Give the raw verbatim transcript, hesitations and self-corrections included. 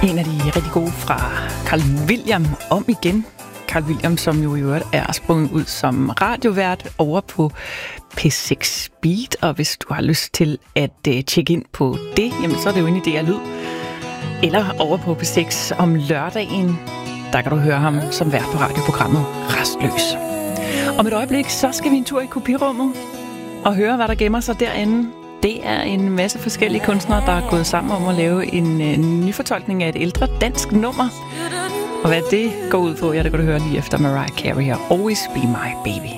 En af de rigtig gode fra Carl William om igen. Carl William, som jo i øvrigt er sprunget ud som radiovært over på P seks Beat. Og hvis du har lyst til at uh, tjekke ind på det, jamen så er det jo inde i D R Lyd. Eller over på P seks om lørdagen. Der kan du høre ham som vært på radioprogrammet Rastløs. Om et øjeblik, så skal vi en tur i kopirummet og høre, hvad der gemmer sig derinde. Det er en masse forskellige kunstnere, der er gået sammen om at lave en uh, nyfortolkning af et ældre dansk nummer. Og hvad det går ud på, ja, det kan du høre lige efter Mariah Carey og Always Be My Baby.